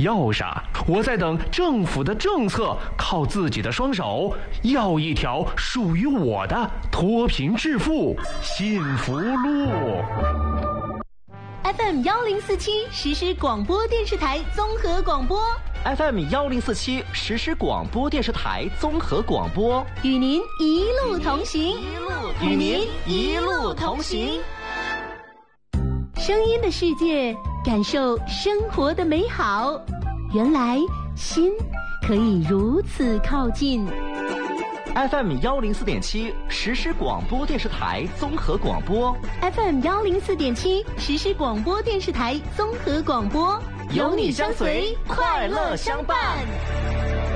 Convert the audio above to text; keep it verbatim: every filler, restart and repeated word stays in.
要啥？我在等政府的政策，靠自己的双手，要一条属于我的脱贫致富幸福路。 F M 幺零四七实时广播电视台综合广播 ，F M 幺零四七实时广播电视台综合广播， 与您一路同行， 与您一路同行。 声音的世界，感受生活的美好。原来心可以如此靠近。 F M 幺零四点七实时广播电视台综合广播 ，F M 幺零四点七实时广播电视台综合广播， 有你相随，快乐相伴。